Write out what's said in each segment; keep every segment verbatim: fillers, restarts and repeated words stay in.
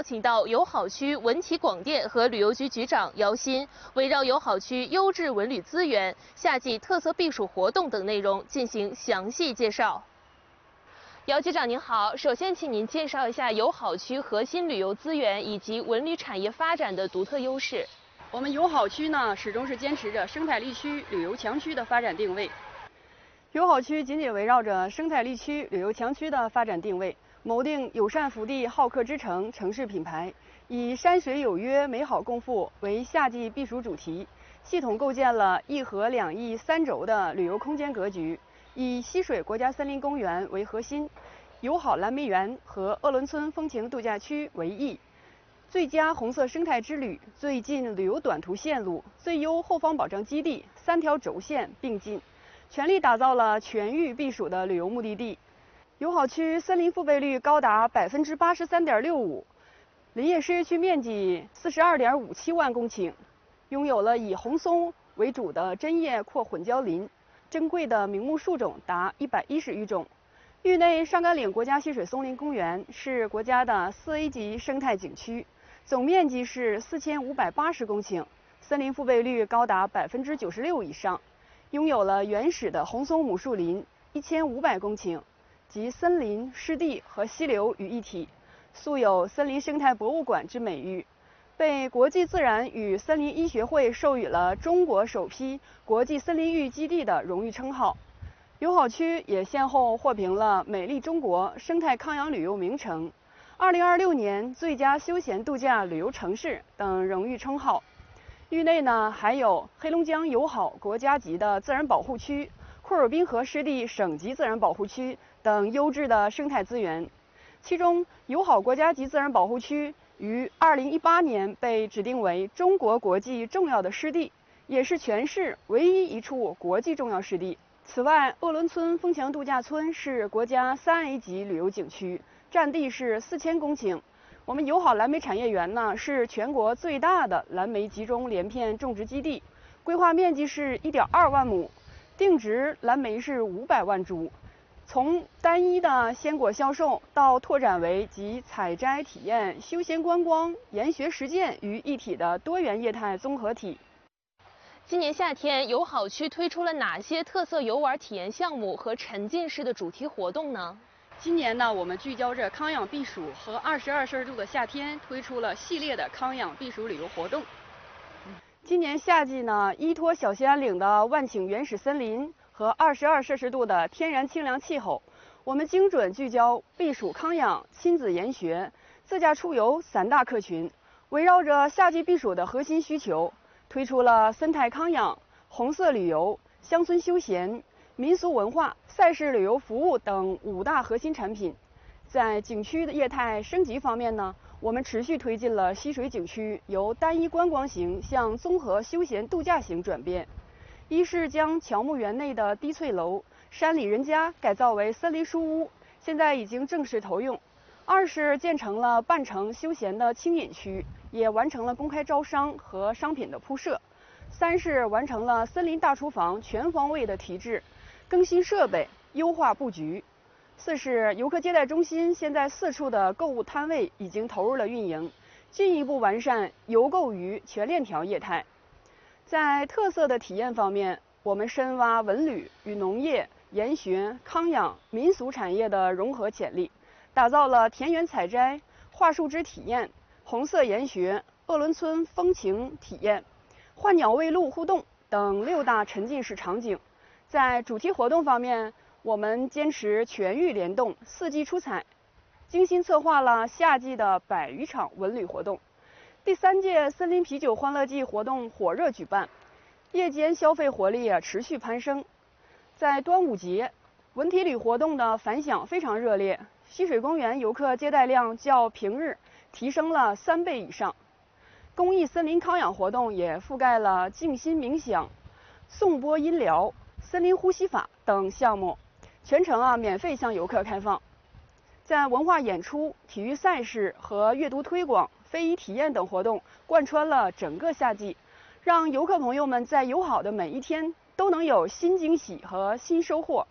请到友好区文体广电和旅游局局长姚鑫，围绕友好区优质文旅资源、夏季特色避暑活动等内容进行详细介绍。姚局长您好，首先请您介绍一下友好区核心旅游资源以及文旅产业发展的独特优势。 我们友好区呢，始终是坚持着生态绿区、旅游强区的发展定位。友好区紧紧围绕着生态绿区、旅游强区的发展定位，谋定友善福地、好客之城城市品牌，以山水有约、美好共富为夏季避暑主题，系统构建了一河两翼三轴的旅游空间格局，以溪水国家森林公园为核心，友好蓝莓园和鄂伦春风情度假区为翼。最佳红色生态之旅、最近旅游短途线路、最优后方保障基地三条轴线并进，全力打造了全域避暑的旅游目的地。友好区森林复备率高达百分之八十三点六五，林业事业区面积四十二点五七万公顷，拥有了以红松为主的针叶阔混交林，珍贵的名木树种达一百一十余种。域内上甘岭国家溪水松林公园是国家的四 A 级生态景区。总面积是四千五百八十公顷，森林复备率高达百分之九十六以上，拥有了原始的红松母树林一千五百公顷，集森林、湿地和溪流于一体，素有森林生态博物馆之美誉，被国际自然与森林医学会授予了中国首批国际森林域基地的荣誉称号。友好区也先后获评了美丽中国生态康养旅游名城。二零二六年最佳休闲度假旅游城市等荣誉称号。域内呢还有黑龙江友好国家级的自然保护区、库尔滨河湿地省级自然保护区等优质的生态资源。其中，友好国家级自然保护区于二零一八年被指定为中国国际重要的湿地，也是全市唯一一处国际重要湿地。此外，鄂伦春风情度假村是国家三 A 级旅游景区。占地是四千公顷，我们友好蓝莓产业园呢是全国最大的蓝莓集中连片种植基地，规划面积是一点二万亩，定植蓝莓是五百万株。从单一的鲜果销售到拓展为集采摘体验、休闲观光、研学实践于一体的多元业态综合体。 今年夏天，友好区推出了哪些特色游玩体验项目和沉浸式的主题活动呢？ 今年呢，我们聚焦着康养避暑和二十二摄氏度的夏天，推出了系列的康养避暑旅游活动。今年夏季呢，依托小兴安岭的万顷原始森林和二十二摄氏度的天然清凉气候，我们精准聚焦避暑康养、亲子研学、自驾出游三大客群，围绕着夏季避暑的核心需求，推出了生态康养、红色旅游、乡村休闲、民俗文化、赛事旅游服务等五大核心产品。在景区的业态升级方面呢，我们持续推进了溪水景区由单一观光型向综合休闲度假型转变。一是将乔木园内的低翠楼、山里人家改造为森林书屋，现在已经正式投用；二是建成了半程休闲的轻饮区，也完成了公开招商和商品的铺设；三是完成了森林大厨房全方位的提质。更新设备，优化布局。四是游客接待中心现在四处的购物摊位已经投入了运营，进一步完善游购娱全链条业态。在特色的体验方面，我们深挖文旅与农业、研学、康养、民俗产业的融合潜力，打造了田园采摘、桦树枝体验、红色研学、鄂伦春风情体验、换鸟喂鹿互动等六大沉浸式场景。在主题活动方面，我们坚持全域联动、四季出彩，精心策划了夏季的百余场文旅活动。第三届森林啤酒欢乐季活动火热举办，夜间消费活力啊持续攀升。在端午节，文体旅活动的反响非常热烈，溪水公园游客接待量较平日提升了三倍以上。公益森林康养活动也覆盖了静心冥想、颂钵音疗、森林呼吸法等项目，全程啊免费向游客开放。在文化演出、体育赛事和阅读推广、非遗体验等活动贯穿了整个夏季，让游客朋友们在友好的每一天都能有新惊喜和新收获。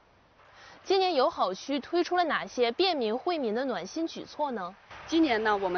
今年友好区推出了哪些便民惠民的暖心举措呢？ 今年呢，我们